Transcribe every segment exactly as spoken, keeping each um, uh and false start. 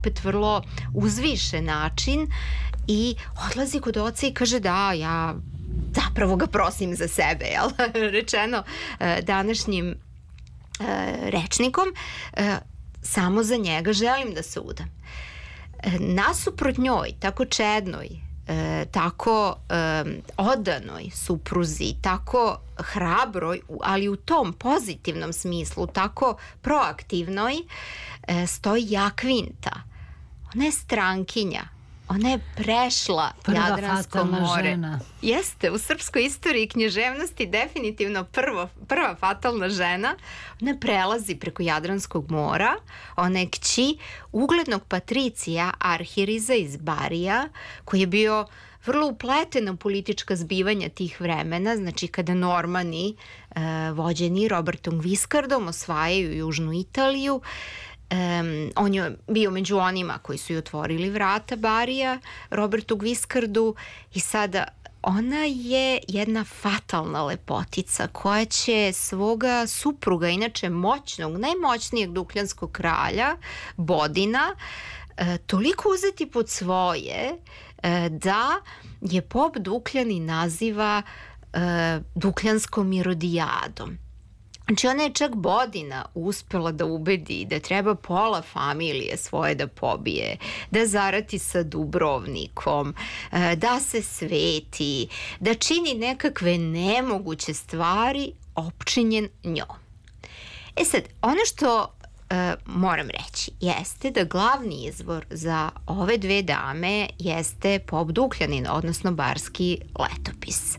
opet vrlo uzvišen način i odlazi kod oca i kaže da, ja zapravo ga prosim za sebe, jel? Rečeno današnjim rečnikom, samo za njega želim da se udam. Nasuprot njoj, tako čednoj, tako odanoj supruzi, tako hrabroj, ali u tom pozitivnom smislu, tako proaktivnoj, stoji Jakvinta. Ona je strankinja. Ona je prešla prva Jadransko more. Žena. Jeste, u srpskoj istoriji književnosti definitivno prvo, prva fatalna žena. Ona prelazi preko Jadranskog mora. Ona je kći uglednog patricija Arhiriza iz Barija, koji je bio vrlo upleten u politička zbivanja tih vremena, znači kada Normani, uh, vođeni Robertom Guiscardom, osvajaju Južnu Italiju. Um, on je bio među onima koji su i otvorili vrata Barija Robertu Guiscardu i sada ona je jedna fatalna lepotica koja će svoga supruga, inače moćnog, najmoćnijeg dukljanskog kralja, Bodina, uh, toliko uzeti pod svoje uh, da je pop Dukljani naziva uh, Dukljanskom irodijadom. Znači ona je čak Bodina uspela da ubedi da treba pola familije svoje da pobije, da zarati sa Dubrovnikom, da se sveti, da čini nekakve nemoguće stvari opčinjen njom. E sad, ono što uh, moram reći jeste da glavni izvor za ove dve dame jeste pop Dukljanin, odnosno barski letopis.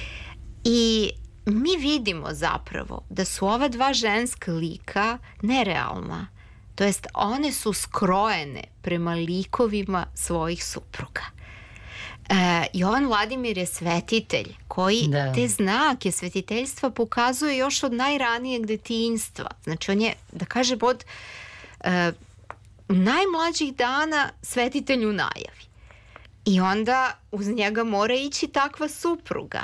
I mi vidimo zapravo da su ova dva ženska lika nerealna, to jest one su skrojene prema likovima svojih supruga. E, Jovan Vladimir je svetitelj koji da. te znake svetiteljstva pokazuje još od najranijeg detinjstva. Znači on je, da kažem, od e, najmlađih dana svetitelj u najavi. I onda uz njega mora ići takva supruga.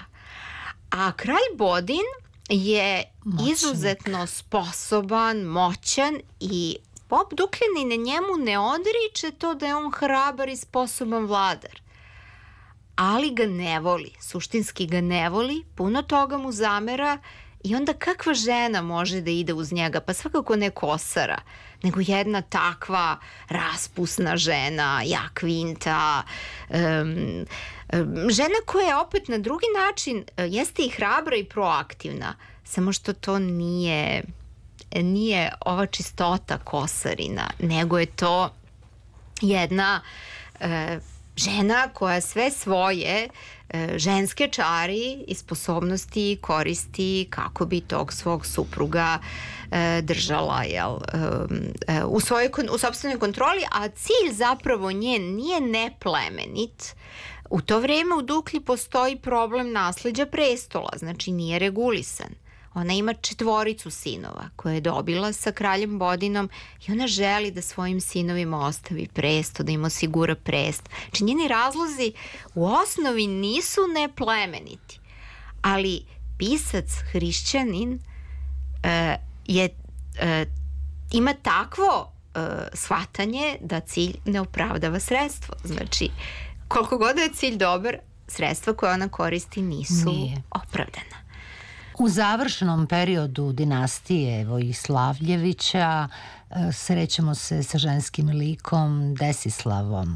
A kralj Bodin je Moćnik. izuzetno sposoban, moćan i pop Dukljanin njemu ne odriče to da je on hrabar i sposoban vladar. Ali ga ne voli, suštinski ga ne voli, puno toga mu zamera i onda kakva žena može da ide uz njega? Pa svakako ne Kosara, nego jedna takva raspusna žena, Jakvinta, um, žena koja je opet na drugi način jeste i hrabra i proaktivna, samo što to nije, nije ova čistota Kosarina, nego je to jedna e, žena koja sve svoje e, ženske čari i sposobnosti koristi kako bi tog svog supruga e, držala jel, e, u svojoj u sopstvenoj kontroli, a cilj zapravo njen nije neplemenit. U to vreme u Duklji postoji problem nasleđa prestola, znači nije regulisan. Ona ima četvoricu sinova koje je dobila sa kraljem Bodinom i ona želi da svojim sinovima ostavi presto, da im osigura prest. Znači njeni razlozi u osnovi nisu neplemeniti, ali pisac hrišćanin uh, je, uh, ima takvo uh, shvatanje da cilj ne opravdava sredstvo. Znači koliko god je cilj dobar, sredstva koje ona koristi nisu Nije. opravdana. U završnom periodu dinastije Vojislavljevića srećemo se sa ženskim likom Desislavom.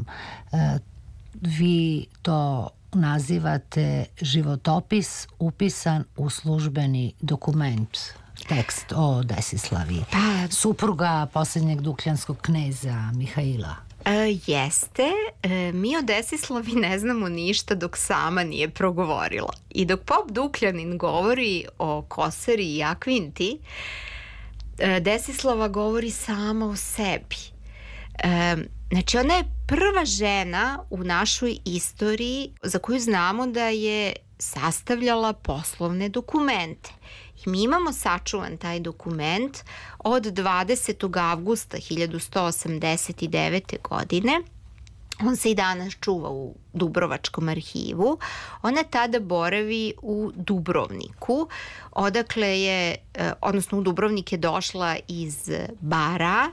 Vi to nazivate životopis upisan u službeni dokument, tekst o Desislavi, pa, supruga posljednjeg dukljanskog kneza Mihaila. E, jeste, e, mi o Desislavi ne znamo ništa dok sama nije progovorila. I dok pop Dukljanin govori o Kosari i Jakvinti, e, Desislava govori sama o sebi. E, znači ona je prva žena u našoj istoriji za koju znamo da je sastavljala poslovne dokumente. I mi imamo sačuvan taj dokument od dvadesetog avgusta hiljadu sto osamdeset devete. godine. On se i danas čuva u Dubrovačkom arhivu. Ona tada boravi u Dubrovniku, odakle je, odnosno u Dubrovnik je došla iz Bara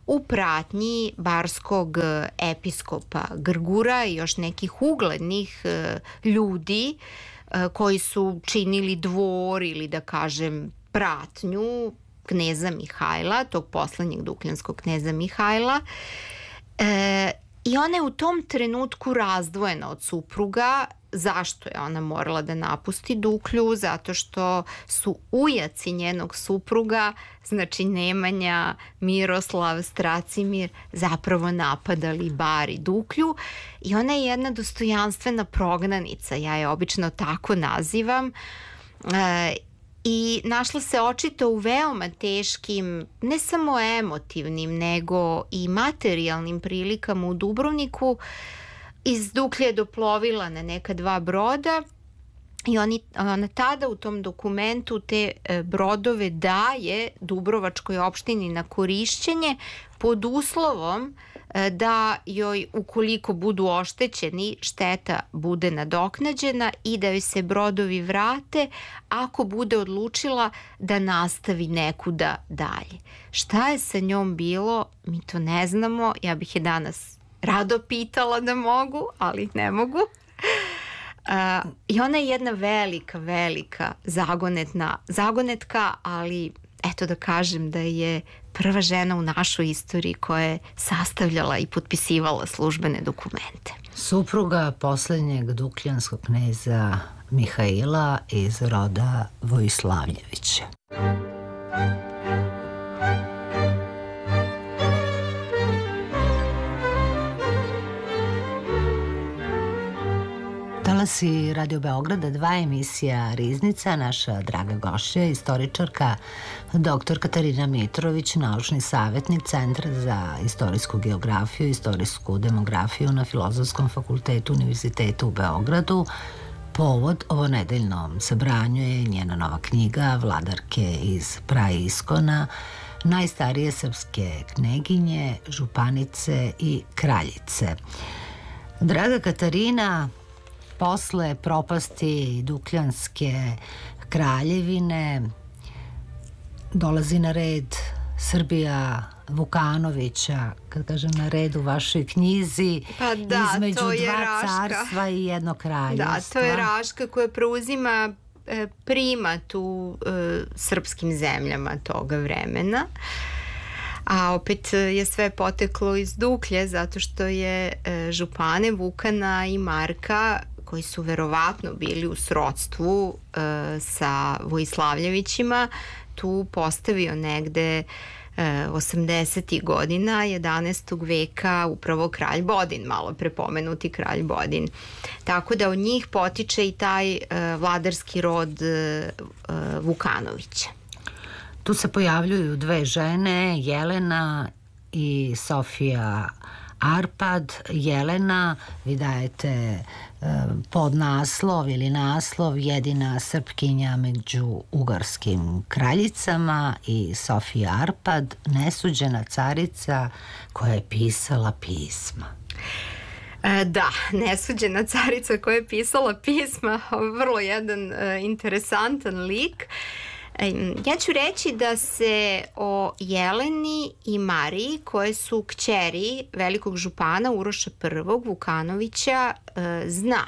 u pratnji barskog episkopa Grgura i još nekih uglednih ljudi koji su činili dvor ili da kažem pratnju kneza Mihajla, tog poslednjeg dukljanskog kneza Mihajla. E, I ona je u tom trenutku razdvojena od supruga. Zašto je ona morala da napusti Duklju? Zato što su ujaci njenog supruga, znači Nemanja, Miroslav, Stracimir, zapravo napadali bar i Duklju i ona je jedna dostojanstvena prognanica, ja je obično tako nazivam, e, i našla se očito u veoma teškim, ne samo emotivnim, nego i materijalnim prilikama u Dubrovniku. Iz Duklje je doplovila na neka dva broda i oni, ona tada u tom dokumentu te brodove daje Dubrovačkoj opštini na korišćenje pod uslovom da joj, ukoliko budu oštećeni, šteta bude nadoknađena i da joj se brodovi vrate ako bude odlučila da nastavi nekuda dalje. Šta je sa njom bilo, mi to ne znamo, ja bih je danas rado pitala da mogu, ali ne mogu. Uh, I ona je jedna velika, velika zagonetna, zagonetka, ali eto da kažem da je prva žena u našoj istoriji koja je sastavljala i potpisivala službene dokumente. Supruga poslednjeg dukljanskog kneza Mihaila iz roda Vojislavljevića. Talasi Radio Beograda, dva emisija Riznica, naša draga gošća, istoričarka doktor Katarina Mitrović, naučni savjetnik Centra za istorijsku geografiju i istorijsku demografiju na Filozofskom fakultetu Univerziteta u Beogradu. Povod ovonedeljnom sabranju je njena nova knjiga Vladarke iz praiskona, najstarije srpske kneginje, županice i kraljice. Draga Katarina, posle propasti Dukljanske kraljevine dolazi na red Srbija Vukanovića, kad kažem na red u vašoj knjizi, pa da, između to je dva Raška. Carstva i jedno kraljevstva. Da, to je Raška koja preuzima e, primat u e, srpskim zemljama toga vremena. A opet je sve poteklo iz Duklje zato što je e, župane Vukana i Marka, koji su verovatno bili u srodstvu e, sa Vojislavljevićima, tu postavio negde e, osamdesetih godina jedanaestog veka upravo kralj Bodin, malo prepomenuti kralj Bodin. Tako da od njih potiče i taj e, vladarski rod e, Vukanovića. Tu se pojavljuju dve žene, Jelena i Sofija Arpad. Jelena, vi dajete e, podnaslov ili naslov jedina Srpkinja među ugarskim kraljicama, i Sofija Arpad, nesuđena carica koja je pisala pisma. E, da, nesuđena carica koja je pisala pisma, vrlo jedan e, interesantan lik. Ja ću reći da se o Jeleni i Mariji, koje su kćeri velikog župana Uroša prvog Vukanovića, zna.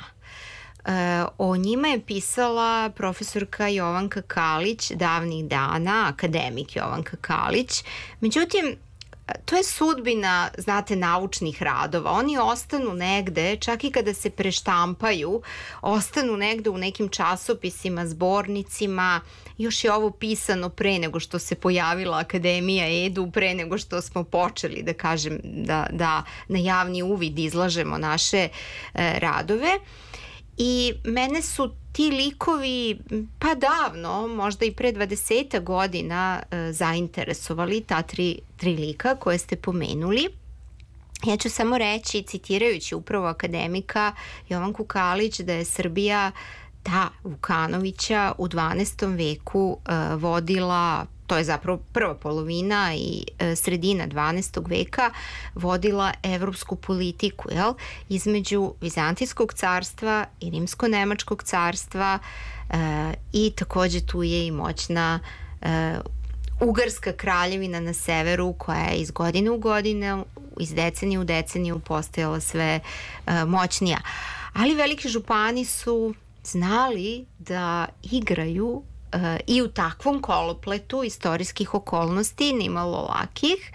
O njima je pisala profesorka Jovanka Kalić davnih dana, akademik Jovanka Kalić. Međutim, to je sudbina, znate, naučnih radova. Oni ostanu negde, čak i kada se preštampaju, ostanu negde u nekim časopisima, zbornicima. Još je ovo pisano pre nego što se pojavila Akademija Edu, pre nego što smo počeli, da kažem, da, da na javni uvid izlažemo naše e, radove. I mene su ti likovi pa davno, možda i pre dvadeset godina e, zainteresovali, ta tri, tri lika koje ste pomenuli. Ja ću samo reći, citirajući upravo akademika Jovanku Kalić, da je Srbija ta Vukanovića u dvanaestom veku e, vodila, to je zapravo prva polovina i e, sredina dvanaestog veka, vodila evropsku politiku, jel? Između Vizantijskog carstva i Rimsko-nemačkog carstva, e, i takođe tu je i moćna e, Ugarska kraljevina na severu koja je iz godine u godinu, iz decenije u deceniju postajala sve uh, moćnija. Ali veliki župani su znali da igraju uh, i u takvom kolopletu istorijskih okolnosti, nimalo lakih.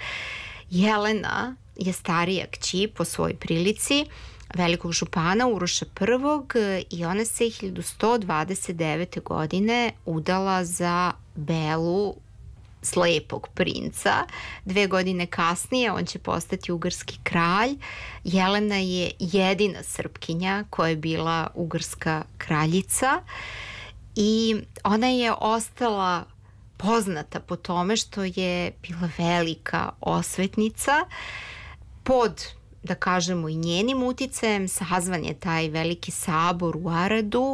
Jelena je starija kći po svojoj prilici velikog župana Uroša prvog i ona se hiljadu sto dvadeset devete. godine udala za Belu, slepog princa. Dve godine kasnije on će postati ugarski kralj. Jelena je jedina Srpkinja koja je bila ugarska kraljica i ona je ostala poznata po tome što je bila velika osvetnica. Pod, da kažemo, i njenim uticajem sazvan je taj veliki sabor u Aradu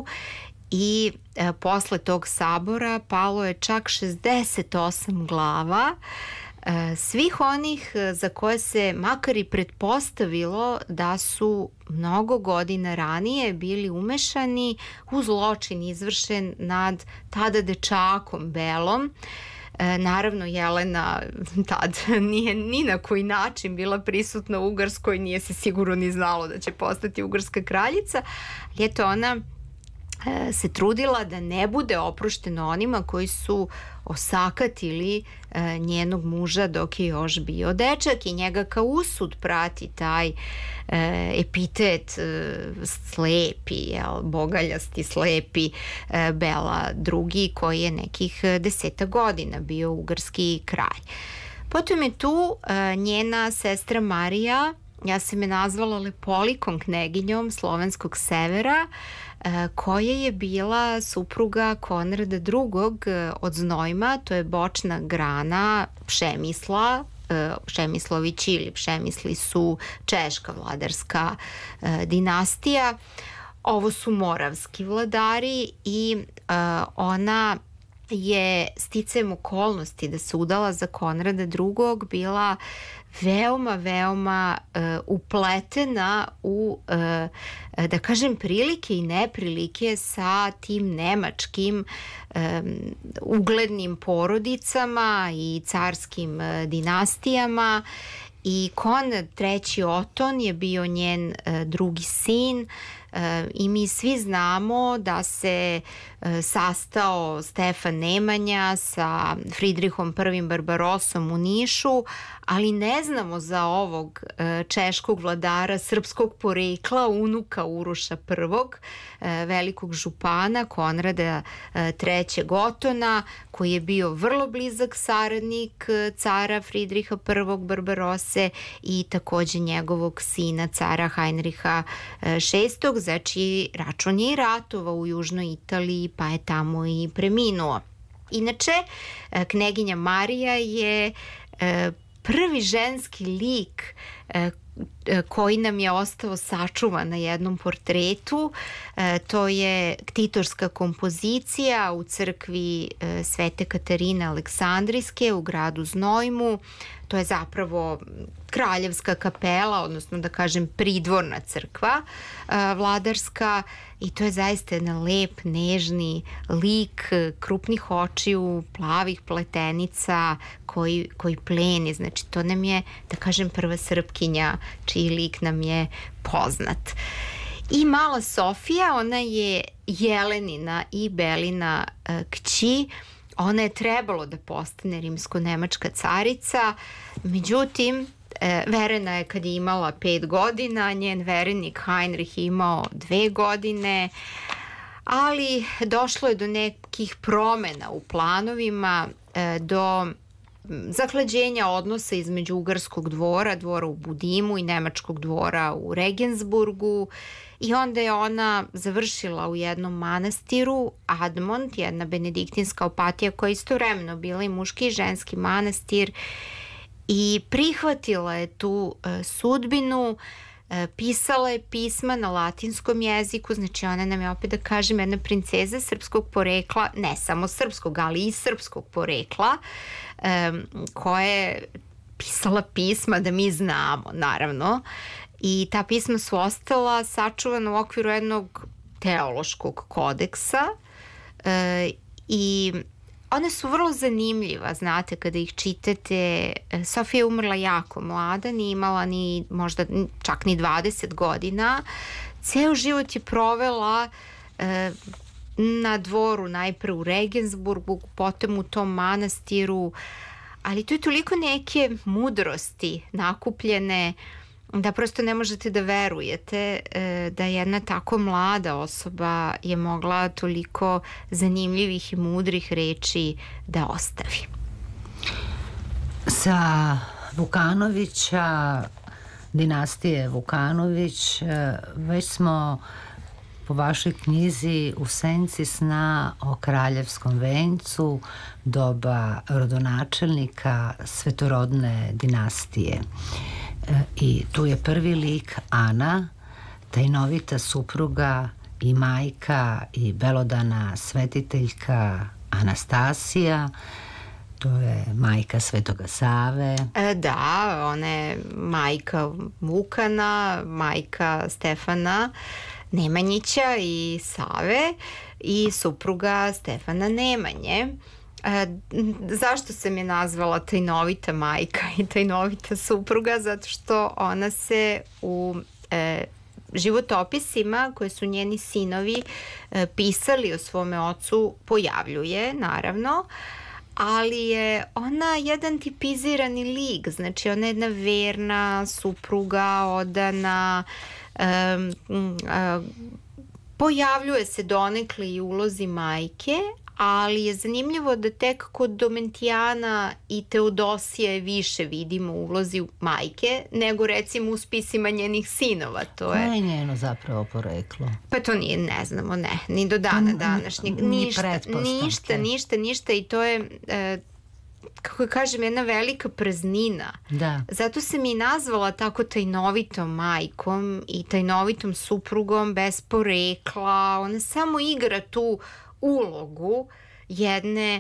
i e, posle tog sabora palo je čak šezdeset osam glava e, svih onih za koje se makar i pretpostavilo da su mnogo godina ranije bili umešani u zločin izvršen nad tada dečakom Belom. E, naravno, Jelena tad nije ni na koji način bila prisutna u Ugarskoj, nije se sigurno ni znalo da će postati ugarska kraljica, ali eto ona e, se trudila da ne bude oprošteno onima koji su osakatili e, njenog muža dok je još bio dečak i njega kao usud prati taj e, epitet e, slepi, jel, bogaljasti slepi e, Bela drugi koji je nekih deseta godina bio ugarski kralj. Potom je tu e, njena sestra Marija, ja sam je nazvala Lepolikom kneginjom slovenskog severa, koja je bila supruga Konrada drugog od Znojma, to je bočna grana Pšemisla. Pšemislovići ili Pšemisli su češka vladarska dinastija. Ovo su moravski vladari i ona je sticajem okolnosti da se udala za Konrada drugog bila veoma, veoma uh, upletena u, uh, da kažem, prilike i neprilike sa tim nemačkim um, uglednim porodicama i carskim uh, dinastijama. I Konrad treći Oton je bio njen uh, drugi sin. I mi svi znamo da se sastao Stefan Nemanja sa Fridrihom prvim Barbarosom u Nišu, ali ne znamo za ovog češkog vladara srpskog porekla, unuka Uroša prvog, velikog župana Konrada trećeg Otona, koji je bio vrlo blizak saradnik cara Fridriha prvog Barbarose i takođe njegovog sina cara Heinriha šestog. Znači, račun je i ratovao u južnoj Italiji, pa je tamo i preminuo. Inače, kneginja Marija je prvi ženski lik koji nam je ostao sačuvan na jednom portretu. To je ktitorska kompozicija u crkvi Svete Katarine Aleksandrijske u gradu Znojmu. To je zapravo kraljevska kapela, odnosno da kažem pridvorna crkva vladarska, i to je zaista jedan lep, nežni lik krupnih očiju, plavih pletenica koji, koji pleni. Znači to nam je, da kažem, prva Srpkinja čiji lik nam je poznat. I mala Sofija, ona je Jelenina i Belina kći. Ona je trebalo da postane rimsko-nemačka carica, međutim, verena je kad je imala pet godina, njen verenik Heinrich je imao dve godine, ali došlo je do nekih promena u planovima, do zahlađenja odnosa između ugarskog dvora, dvora u Budimu i nemačkog dvora u Regensburgu, i onda je ona završila u jednom manastiru, Admont, jedna benediktinska opatija koja je istovremeno bila i muški i ženski manastir, i prihvatila je tu e, sudbinu, e, pisala je pisma na latinskom jeziku. Znači ona nam je, opet da kažem, jedna princeza srpskog porekla, ne samo srpskog, ali i srpskog porekla, e, koja je pisala pisma da mi znamo, naravno. I ta pisma su ostala sačuvana u okviru jednog teološkog kodeksa e, i one su vrlo zanimljiva, znate, kada ih čitate. Sofija je umrla jako mlada, nije imala ni možda čak ni dvadeset godina. Ceo život je provela e, na dvoru, najpre u Regensburgu, potom u tom manastiru, ali tu je toliko neke mudrosti nakupljene da prosto ne možete da verujete e, da jedna tako mlada osoba je mogla toliko zanimljivih i mudrih reči da ostavi. Sa Vukanovića, dinastije Vukanović, već smo po vašoj knjizi U senci sna o kraljevskom vencu doba rodonačelnika svetorodne dinastije. I tu je prvi lik Ana, tajnovita supruga i majka i belodana svetiteljka Anastasija. To je majka Svetoga Save. E, da, ona je majka Vukana, majka Stefana Nemanjića i Save i supruga Stefana Nemanje. E, zašto sam je nazvala tajnovita majka i tajnovita supruga? Zato što ona se u e, životopisima koje su njeni sinovi e, pisali o svome ocu pojavljuje, naravno, ali je ona jedan tipizirani lik, znači ona je jedna verna supruga, odana, um, um, pojavljuje se donekle i ulozi majke, ali je zanimljivo da tek kod Domentijana i Teodosije više vidimo ulozi majke nego recimo u spisima njenih sinova. To Koje je... je njeno zapravo poreklo? Pa to nije, ne znamo, ne, ni do dana današnjeg. Ništa, ništa, ništa, ništa i to je... E, kako kažem, jedna velika praznina. Da. Zato sam i nazvala tako tajnovitom majkom i tajnovitom suprugom bez porekla. Ona samo igra tu ulogu jedne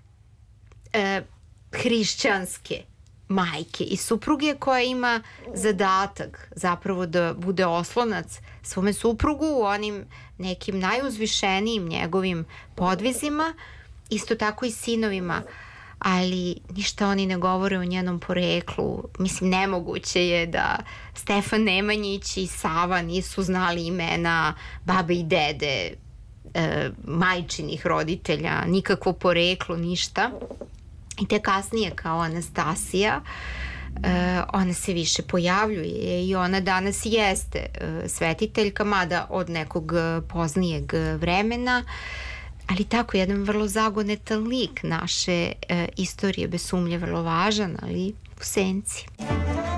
e, hrišćanske majke i supruge koja ima zadatak zapravo da bude oslonac svome suprugu u onim nekim najuzvišenijim njegovim podvizima, isto tako i sinovima, ali ništa oni ne govore o njenom poreklu. Mislim, nemoguće je da Stefan Nemanjić i Sava nisu znali imena babe i dede e, majčinih roditelja, nikakvo poreklo, ništa. I te kasnije kao Anastasija e, ona se više pojavljuje i ona danas jeste e, svetiteljka, mada od nekog poznijeg vremena, ali tako jedan vrlo zagonetan lik naše e, istorije, bez sumnje vrlo važan, ali u senci.